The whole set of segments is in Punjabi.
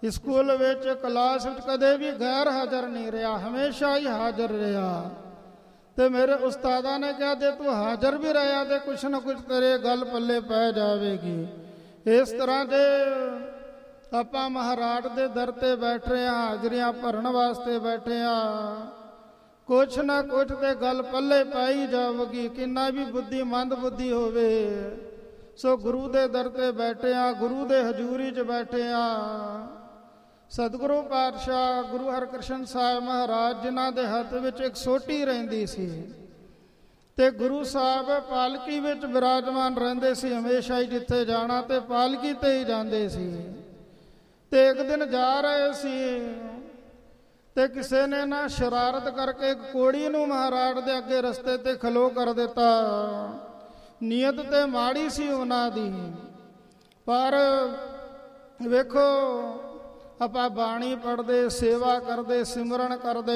ਸਕੂਲ ਵਿੱਚ ਕਲਾਸ ਵਿੱਚ ਕਦੇ ਵੀ ਗੈਰ ਹਾਜ਼ਰ ਨਹੀਂ ਰਿਹਾ, ਹਮੇਸ਼ਾ ਹੀ ਹਾਜ਼ਰ ਰਿਹਾ। ਤੇ ਮੇਰੇ ਉਸਤਾਦਾਂ ਨੇ ਕਿਹਾ ਜੇ ਤੂੰ ਹਾਜ਼ਰ ਵੀ ਰਿਹਾ ਤੇ ਕੁਛ ਨਾ ਕੁਛ ਤੇਰੇ ਗੱਲ ਪੱਲੇ ਪੈ ਜਾਵੇਗੀ। ਇਸ ਤਰ੍ਹਾਂ ਦੇ ਆਪਾਂ ਮਹਾਰਾਜ ਦੇ ਦਰ ਤੇ ਬੈਠੇ ਹਾਂ, ਹਾਜ਼ਰੀਆਂ ਭਰਨ ਵਾਸਤੇ ਬੈਠੇ ਹਾਂ। ਕੁਛ ਨਾ ਕੁਛ ਤੇ ਗੱਲ ਪੱਲੇ ਪਾਈ ਜਾਵੇਗੀ, ਕਿੰਨਾ ਵੀ ਬੁੱਧੀ ਮੰਦ ਬੁੱਧੀ ਹੋਵੇ। ਸੋ ਗੁਰੂ ਦੇ ਦਰ ਤੇ ਬੈਠੇ ਹਾਂ, ਗੁਰੂ ਦੇ ਹਜ਼ੂਰੀ 'ਚ ਬੈਠੇ ਹਾਂ। ਸਤਿਗੁਰੂ ਪਾਤਸ਼ਾਹ ਗੁਰੂ ਹਰਕ੍ਰਿਸ਼ਨ ਸਾਹਿਬ ਮਹਾਰਾਜ, ਜਿਨ੍ਹਾਂ ਦੇ ਹੱਥ ਵਿੱਚ ਇੱਕ ਸੋਟੀ ਰਹਿੰਦੀ ਸੀ ਤੇ ਗੁਰੂ ਸਾਹਿਬ ਪਾਲਕੀ ਵਿੱਚ ਬਿਰਾਜਮਾਨ ਰਹਿੰਦੇ ਸੀ। ਹਮੇਸ਼ਾ ਹੀ ਜਿੱਥੇ ਜਾਣਾ ਤੇ ਪਾਲਕੀ ਤੇ ਹੀ ਜਾਂਦੇ ਸੀ। ਤੇ ਇੱਕ ਦਿਨ ਜਾ ਰਹੇ ਸੀ ਤੇ ਕਿਸੇ ਨੇ ਨਾ ਸ਼ਰਾਰਤ ਕਰਕੇ ਇੱਕ ਕੋੜੀ ਨੂੰ ਮਹਾਰਾਜ ਦੇ ਅੱਗੇ ਰਸਤੇ ਤੇ ਖਲੋ ਕਰ ਦਿੱਤਾ। ਨੀਅਤ ਤੇ ਮਾੜੀ ਸੀ ਉਹਨਾਂ ਦੀ, ਪਰ ਵੇਖੋ ਆਪਾਂ ਬਾਣੀ ਪੜ੍ਹਦੇ, ਸੇਵਾ ਕਰਦੇ, ਸਿਮਰਨ ਕਰਦੇ,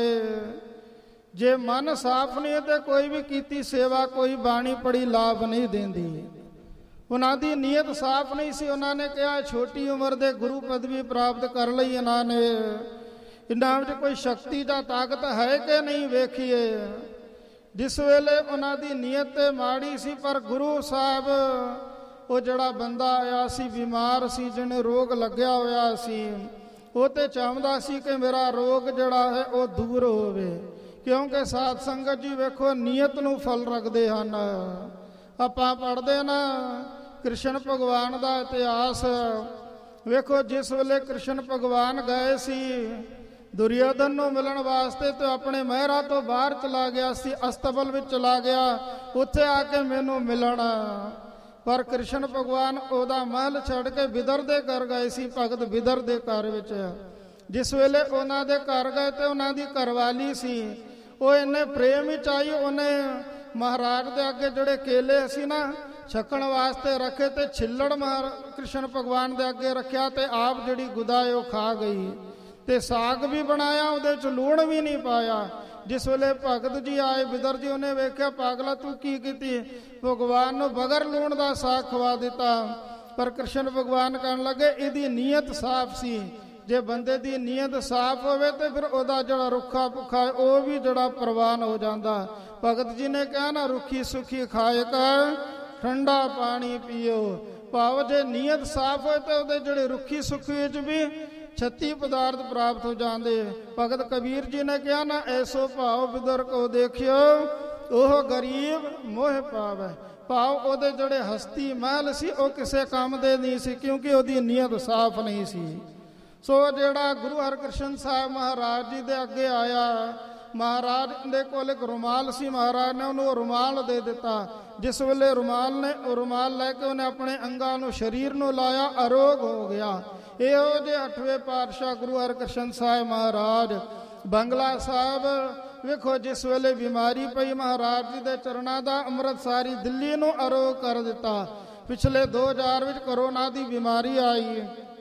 ਜੇ ਮਨ ਸਾਫ਼ ਨਹੀਂ ਤੇ ਕੋਈ ਵੀ ਕੀਤੀ ਸੇਵਾ, ਕੋਈ ਬਾਣੀ ਪੜ੍ਹੀ ਲਾਭ ਨਹੀਂ ਦਿੰਦੀ। ਉਹਨਾਂ ਦੀ ਨੀਅਤ ਸਾਫ਼ ਨਹੀਂ ਸੀ। ਉਹਨਾਂ ਨੇ ਕਿਹਾ ਛੋਟੀ ਉਮਰ ਦੇ ਗੁਰੂ ਪਦਵੀ ਪ੍ਰਾਪਤ ਕਰ ਲਈ ਇਹਨਾਂ ਨੇ, ਇਹਨਾਂ ਵਿੱਚ ਕੋਈ ਸ਼ਕਤੀ ਜਾਂ ਤਾਕਤ ਹੈ ਕਿ ਨਹੀਂ ਵੇਖੀਏ। ਜਿਸ ਵੇਲੇ ਉਹਨਾਂ ਦੀ ਨੀਅਤ ਤੇ ਮਾੜੀ ਸੀ, ਪਰ ਗੁਰੂ ਸਾਹਿਬ ਉਹ ਜਿਹੜਾ ਬੰਦਾ ਆਇਆ ਸੀ ਬਿਮਾਰ ਸੀ, ਜਿਹਨੇ ਰੋਗ ਲੱਗਿਆ ਹੋਇਆ ਸੀ, ਉਹ ਤੇ ਚਾਹੁੰਦਾ ਸੀ ਕਿ ਮੇਰਾ ਰੋਗ ਜਿਹੜਾ ਹੈ ਉਹ ਦੂਰ ਹੋਵੇ। ਕਿਉਂਕਿ ਸਾਧ ਸੰਗਤ ਜੀ ਵੇਖੋ ਨੀਅਤ ਨੂੰ ਫਲ ਰੱਖਦੇ ਹਨ। ਆਪਾਂ ਪੜ੍ਹਦੇ ਨਾ ਕ੍ਰਿਸ਼ਨ ਭਗਵਾਨ ਦਾ ਇਤਿਹਾਸ ਵੇਖੋ। ਜਿਸ ਵੇਲੇ ਕ੍ਰਿਸ਼ਨ ਭਗਵਾਨ ਗਏ ਸੀ ਦੁਰਯੋਧਨ ਨੂੰ ਮਿਲਣ ਵਾਸਤੇ, ਤੇ ਆਪਣੇ ਮਹਿਰਾ ਤੋਂ ਬਾਹਰ ਚਲਾ ਗਿਆ ਸੀ, ਅਸਤਬਲ ਵਿੱਚ ਚਲਾ ਗਿਆ, ਉੱਥੇ ਆ ਕੇ ਮੈਨੂੰ ਮਿਲਣਾ। ਪਰ ਕ੍ਰਿਸ਼ਨ ਭਗਵਾਨ ਉਹਦਾ ਮਹਿਲ ਛੱਡ ਕੇ ਬਿਦਰ ਦੇ ਘਰ ਗਏ ਸੀ, ਭਗਤ ਬਿਦਰ ਦੇ ਘਰ ਵਿੱਚ। ਜਿਸ ਵੇਲੇ ਉਹਨਾਂ ਦੇ ਘਰ ਗਏ ਤੇ ਉਹਨਾਂ ਦੀ ਘਰਵਾਲੀ ਸੀ, ਉਹ ਇੰਨੇ ਪ੍ਰੇਮ ਵਿੱਚ ਆਈ, ਉਹਨੇ ਮਹਾਰਾਜ ਦੇ ਅੱਗੇ ਜਿਹੜੇ ਕੇਲੇ ਸੀ ਨਾ ਛਕਣ ਵਾਸਤੇ ਰੱਖੇ ਤੇ ਛਿੱਲੜ ਕ੍ਰਿਸ਼ਨ ਭਗਵਾਨ ਦੇ ਅੱਗੇ ਰੱਖਿਆ ਤੇ ਆਪ ਜਿਹੜੀ ਗੁਦਾ ਉਹ ਖਾ ਗਈ। ਤੇ ਸਾਗ ਵੀ ਬਣਾਇਆ, ਉਹਦੇ 'ਚ ਲੂਣ ਵੀ ਨਹੀਂ ਪਾਇਆ। ਜਿਸ ਵੇਲੇ ਭਗਤ ਜੀ ਆਏ ਬਿਦਰ ਜੀ, ਉਹਨੇ ਵੇਖਿਆ ਪਾਗਲਾ ਤੂੰ ਕੀ ਕੀਤੀ, ਭਗਵਾਨ ਨੂੰ ਬਗੈਰ ਲੂਣ ਦਾ ਸਾਗ ਖਵਾ ਦਿੱਤਾ। ਪਰ ਕ੍ਰਿਸ਼ਨ ਭਗਵਾਨ ਕਹਿਣ ਲੱਗੇ ਇਹਦੀ ਨੀਅਤ ਸਾਫ਼ ਸੀ। ਜੇ ਬੰਦੇ ਦੀ ਨੀਅਤ ਸਾਫ਼ ਹੋਵੇ ਤੇ ਫਿਰ ਉਹਦਾ ਜਿਹੜਾ ਰੁੱਖਾ ਭੁੱਖਾ ਉਹ ਵੀ ਜਿਹੜਾ ਪ੍ਰਵਾਨ ਹੋ ਜਾਂਦਾ। ਭਗਤ ਜੀ ਨੇ ਕਿਹਾ ਨਾ ਰੁੱਖੀ ਸੁੱਖੀ ਖਾਏ ਕਰ ਠੰਡਾ ਪਾਣੀ ਪੀਓ। ਭਾਵ ਜੇ ਨੀਅਤ ਸਾਫ਼ ਹੋਏ ਤੇ ਉਹਦੇ ਜਿਹੜੇ ਰੁੱਖੀ ਸੁੱਖੀ ਵਿੱਚ ਵੀ 36 ਪਦਾਰਥ ਪ੍ਰਾਪਤ ਹੋ ਜਾਂਦੇ। ਭਗਤ ਕਬੀਰ ਜੀ ਨੇ ਕਿਹਾ ਨਾ ਐਸੋ ਭਾਵ ਬਿਦਰ ਕੋ ਦੇਖਿਓ ਉਹ ਗਰੀਬ ਮੋਹ ਪਾਵੈ। ਭਾਵ ਉਹਦੇ ਜਿਹੜੇ ਹਸਤੀ ਮਹਿਲ ਸੀ ਉਹ ਕਿਸੇ ਕੰਮ ਦੇ ਨਹੀਂ ਸੀ, ਕਿਉਂਕਿ ਉਹਦੀ ਨੀਅਤ ਸਾਫ਼ ਨਹੀਂ ਸੀ। ਸੋ ਜਿਹੜਾ ਗੁਰੂ ਹਰਕ੍ਰਿਸ਼ਨ ਸਾਹਿਬ ਮਹਾਰਾਜ ਜੀ ਦੇ ਅੱਗੇ ਆਇਆ, ਮਹਾਰਾਜ ਦੇ ਕੋਲ ਇੱਕ ਰੁਮਾਲ ਸੀ, ਮਹਾਰਾਜ ਨੇ ਉਹਨੂੰ ਰੁਮਾਲ ਦੇ ਦਿੱਤਾ। ਜਿਸ ਵੇਲੇ ਰੁਮਾਲ ਲੈ ਕੇ ਉਹਨੇ ਆਪਣੇ ਅੰਗਾਂ ਨੂੰ ਸਰੀਰ ਨੂੰ ਲਾਇਆ, ਅਰੋਗ ਹੋ ਗਿਆ। ਇਹੋ ਜਿਹੇ 8ਵੇਂ ਪਾਤਸ਼ਾਹ ਗੁਰੂ ਹਰਕ੍ਰਿਸ਼ਨ ਸਾਹਿਬ ਮਹਾਰਾਜ ਬੰਗਲਾ ਸਾਹਿਬ ਵੇਖੋ, ਜਿਸ ਵੇਲੇ ਬਿਮਾਰੀ ਪਈ ਮਹਾਰਾਜ ਜੀ ਦੇ ਚਰਨਾਂ ਦਾ ਅੰਮ੍ਰਿਤ ਸਾਰੀ ਦਿੱਲੀ ਨੂੰ ਅਰੋਗ ਕਰ ਦਿੱਤਾ। ਪਿਛਲੇ 2000 ਵਿੱਚ ਕਰੋਨਾ ਦੀ ਬਿਮਾਰੀ ਆਈ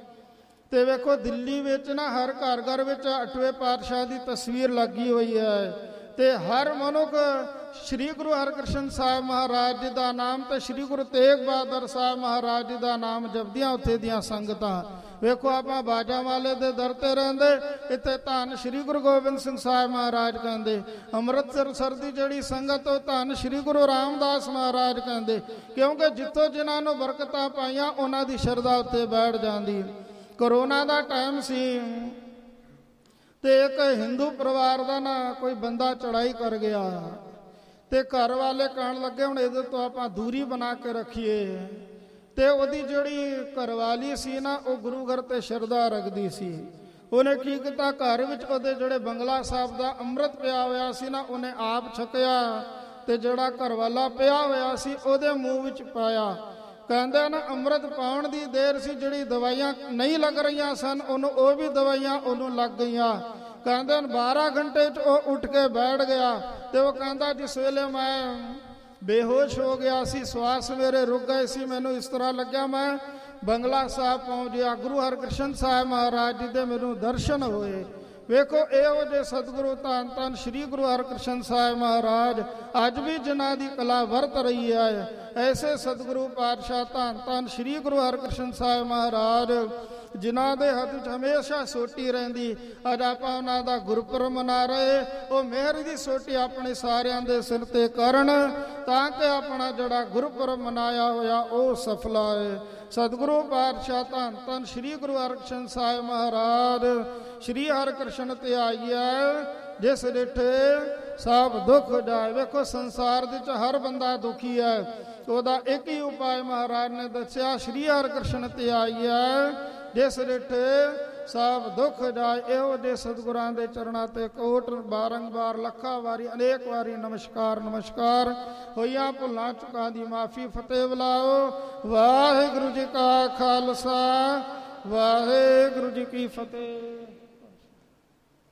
ਤੇ ਵੇਖੋ ਦਿੱਲੀ ਵਿੱਚ ਨਾ ਹਰ ਘਰ ਵਿੱਚ 8ਵੇਂ ਪਾਤਸ਼ਾਹ ਦੀ ਤਸਵੀਰ ਲੱਗੀ ਹੋਈ ਹੈ। ਤੇ ਹਰ ਮਨੁੱਖ ਸ਼੍ਰੀ ਗੁਰੂ ਹਰਕ੍ਰਿਸ਼ਨ ਸਾਹਿਬ ਮਹਾਰਾਜ ਜੀ ਦਾ ਨਾਮ ਤੇ ਸ਼੍ਰੀ ਗੁਰੂ ਤੇਗ ਬਹਾਦਰ ਸਾਹਿਬ ਮਹਾਰਾਜ ਜੀ ਦਾ ਨਾਮ ਜਪਦੀਆਂ ਉੱਥੇ ਦੀਆਂ ਸੰਗਤਾਂ। ਵੇਖੋ ਆਪਾਂ ਬਾਜਾਂ ਵਾਲੇ ਦੇ ਦਰ ਤੇ ਰਹਿੰਦੇ, ਇੱਥੇ ਧੰਨ ਸ਼੍ਰੀ ਗੁਰੂ ਗੋਬਿੰਦ ਸਿੰਘ ਸਾਹਿਬ ਮਹਾਰਾਜ ਕਹਿੰਦੇ। ਅੰਮ੍ਰਿਤਸਰ ਦੀ ਜਿਹੜੀ ਸੰਗਤ ਉਹ ਧੰਨ ਸ਼੍ਰੀ ਗੁਰੂ ਰਾਮਦਾਸ ਮਹਾਰਾਜ ਕਹਿੰਦੇ, ਕਿਉਂਕਿ ਜਿੱਥੋਂ ਜਿਨ੍ਹਾਂ ਨੂੰ ਬਰਕਤਾਂ ਪਾਈਆਂ ਉਹਨਾਂ ਦੀ ਸ਼ਰਧਾ ਉੱਤੇ ਬੈਠ ਜਾਂਦੀ। ਕਰੋਨਾ ਦਾ ਟਾਈਮ ਸੀ ਤੇ ਇੱਕ ਹਿੰਦੂ ਪਰਿਵਾਰ ਦਾ ਨਾ ਕੋਈ ਬੰਦਾ ਚੜਾਈ ਕਰ ਗਿਆ ਤੇ ਘਰ ਵਾਲੇ ਕਹਿਣ ਲੱਗੇ ਹੁਣ ਇਹਦੇ ਤੋਂ ਆਪਾਂ ਦੂਰੀ ਬਣਾ ਕੇ ਰੱਖੀਏ। ਤੇ ਉਹਦੀ ਜਿਹੜੀ ਘਰਵਾਲੀ ਸੀ ਨਾ ਉਹ ਗੁਰੂ ਘਰ ਤੇ ਸ਼ਰਧਾ ਰੱਖਦੀ ਸੀ। ਉਹਨੇ ਕੀ ਕੀਤਾ, ਘਰ ਵਿੱਚ ਉਹਦੇ ਜਿਹੜੇ ਬੰਗਲਾ ਸਾਹਿਬ ਦਾ ਅੰਮ੍ਰਿਤ ਪਿਆ ਹੋਇਆ ਸੀ ਨਾ ਉਹਨੇ ਆਪ ਛਕਿਆ ਤੇ ਜਿਹੜਾ ਘਰਵਾਲਾ ਪਿਆ ਹੋਇਆ ਸੀ ਉਹਦੇ ਮੂੰਹ ਵਿੱਚ ਪਾਇਆ। ਕਹਿੰਦੇ ਨਾ ਅੰਮ੍ਰਿਤ ਪਾਉਣ ਦੀ ਦੇਰ ਸੀ, ਜਿਹੜੀ ਦਵਾਈਆਂ ਨਹੀਂ ਲੱਗ ਰਹੀਆਂ ਸਨ ਉਹਨੂੰ ਉਹ ਵੀ ਦਵਾਈਆਂ ਉਹਨੂੰ ਲੱਗ ਗਈਆਂ। ਕਹਿੰਦੇ 12 ਘੰਟੇ 'ਚ ਉਹ ਉੱਠ ਕੇ ਬੈਠ ਗਿਆ। ਤੇ ਉਹ ਕਹਿੰਦਾ ਜਿਸ ਵੇਲੇ ਮੈਂ ਬੇਹੋਸ਼ ਹੋ ਗਿਆ ਸੀ, ਸਵਾਸ ਮੇਰੇ ਰੁਕ ਗਏ ਸੀ, ਮੈਨੂੰ ਇਸ ਤਰ੍ਹਾਂ ਲੱਗਿਆ ਮੈਂ ਬੰਗਲਾ ਸਾਹਿਬ ਪਹੁੰਚ ਗਿਆ। ਗੁਰੂ ਹਰਕ੍ਰਿਸ਼ਨ ਸਾਹਿਬ ਮਹਾਰਾਜ ਜੀ ਦੇ ਮੈਨੂੰ ਦਰਸ਼ਨ ਹੋਏ। ਵੇਖੋ ਇਹੋ ਜਿਹੇ ਸਤਿਗੁਰੂ ਧੰਨ ਧੰਨ ਸ਼੍ਰੀ ਗੁਰੂ ਹਰਕ੍ਰਿਸ਼ਨ ਸਾਹਿਬ ਮਹਾਰਾਜ ਅੱਜ ਵੀ ਜਿਨ੍ਹਾਂ ਦੀ ਕਲਾ ਵਰਤ ਰਹੀ ਹੈ। ਐਸੇ ਸਤਿਗੁਰੂ ਪਾਤਸ਼ਾਹ ਧੰਨ ਧੰਨ ਸ੍ਰੀ ਗੁਰੂ ਹਰਿਕ੍ਰਿਸ਼ਨ ਸਾਹਿਬ ਮਹਾਰਾਜ, ਜਿਨ੍ਹਾਂ ਦੇ ਹੱਥ 'ਚ ਹਮੇਸ਼ਾ ਸੋਟੀ ਰਹਿੰਦੀ। ਅੱਜ ਆਪਾਂ ਉਹਨਾਂ ਦਾ ਗੁਰਪੁਰਬ ਮਨਾ ਰਹੇ। ਉਹ ਮਿਹਰ ਦੀ ਸੋਟੀ ਆਪਣੇ ਸਾਰਿਆਂ ਦੇ ਸਿਰ ਤੇ ਕਰਨ, ਤਾਂ ਕਿ ਆਪਣਾ ਜਿਹੜਾ ਗੁਰਪੁਰਬ ਮਨਾਇਆ ਹੋਇਆ ਉਹ ਸਫਲਾ ਹੈ। ਸਤਿਗੁਰੂ ਪਾਤਸ਼ਾਹ ਧੰਨ ਧੰਨ ਸ੍ਰੀ ਗੁਰੂ ਹਰਿਕ੍ਰਿਸ਼ਨ ਸਾਹਿਬ ਮਹਾਰਾਜ, ਸ੍ਰੀ ਹਰਿਕ੍ਰਿਸ਼ਨ ਤੇ ਆਈਐ ਜਿਸ ਡਿਠੇ ਸਭ ਦੁੱਖ ਜਾਏ। ਵੇਖੋ ਸੰਸਾਰ ਦੇ ਵਿੱਚ ਹਰ ਬੰਦਾ ਦੁਖੀ ਹੈ, ਉਹਦਾ ਇੱਕ ਹੀ ਉਪਾਅ ਮਹਾਰਾਜ ਨੇ ਦੱਸਿਆ, ਸ੍ਰੀ ਹਰਿਕ੍ਰਿਸ਼ਨ ਤੇ ਆਈਐ ਜਿਸ ਡਿਠੇ ਸਭ ਦੁੱਖ ਜਾਏ। ਇਹੋ ਜਿਹੇ ਸਤਿਗੁਰਾਂ ਦੇ ਚਰਨਾਂ ਤੇ ਕੋਟ ਬਾਰੰਬਾਰ ਲੱਖਾਂ ਵਾਰੀ ਅਨੇਕ ਵਾਰੀ ਨਮਸਕਾਰ ਨਮਸਕਾਰ। ਹੋਈਆਂ ਭੁੱਲਾਂ ਚੁੱਕਾਂ ਦੀ ਮਾਫੀ ਫਤਿਹ ਬੁਲਾਓ। ਵਾਹਿਗੁਰੂ ਜੀ ਕਾ ਖਾਲਸਾ, ਵਾਹਿਗੁਰੂ ਜੀ ਕੀ ਫਤਿਹ।